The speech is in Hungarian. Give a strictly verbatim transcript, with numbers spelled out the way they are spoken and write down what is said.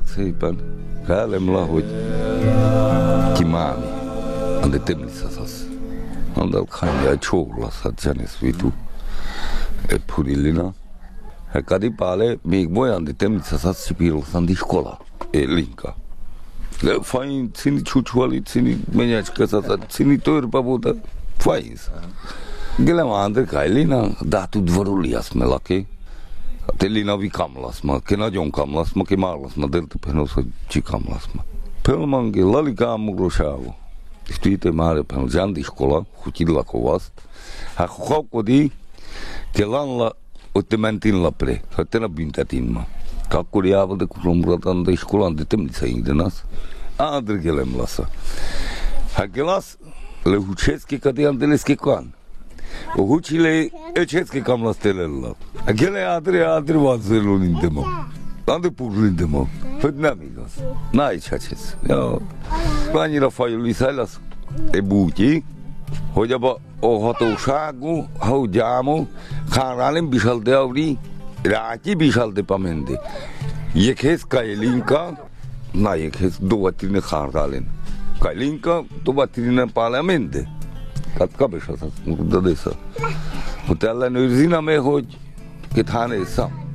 szépen. Kálem hogy ki mámi. Ande temliszas az. Andal kanya csólasz, hát zenész vitu. E purillina. Hát kadi pále, még olyan, de temliszas az szipíroszan di skola. E linka. De fajn, cini csúcsvali, cini menyecske, cini törpa volt, fajn. Gelem André Kajlina, dátu dvoruli azt melaki. Hát Lina vi kamlaszma, ki nagyon kamlaszma, ki márlaszma, delta penos, hogy csi kamlaszma. Pelmangi lali kámuglosávo. És tuite már pen zsandi iskola, hutilla kovaszt. Hát hakkodi, ki lanla, hogy te mentin lapre, hogy te na büntetinma. Kakkor jávade kulomuratan da iskolan, de temlica ingdenas. André gelem lasa. Hát gelas, le hucseski kadi andeleski kan. O hucile e české kamlasztelella. A gele ádre ádre vazzeló lindemo. Ande pur lindemo. Hogy nem igaz. Na így hacsesz. Ja. Annyira fajul viszállasz. E bútyi, hogy abba a hatóságú, ha gyámú, kárálem bisalte avri, ráti bisalte pamende. Jekhez kajlinka, na jekhez dovatrine kárálem. Kajlinka, dovatrine parlamente. Tehát kabes az, az, de desa. Hogy ellenőrzi, hogy két hánészam.